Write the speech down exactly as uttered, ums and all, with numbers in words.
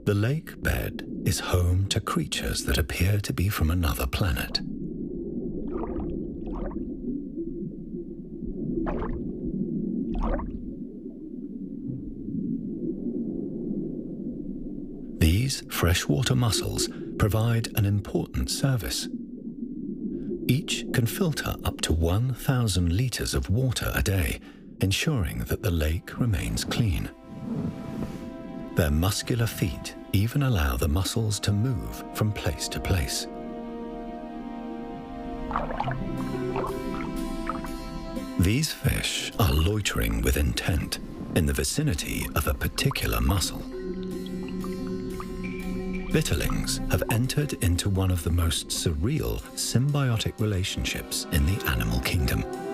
The lake bed is home to creatures that appear to be from another planet. These freshwater mussels provide an important service. Each can filter up to one thousand litres of water a day, ensuring that the lake remains clean. Their muscular feet even allow the mussels to move from place to place. These fish are loitering with intent in the vicinity of a particular mussel. Bitterlings have entered into one of the most surreal symbiotic relationships in the animal kingdom.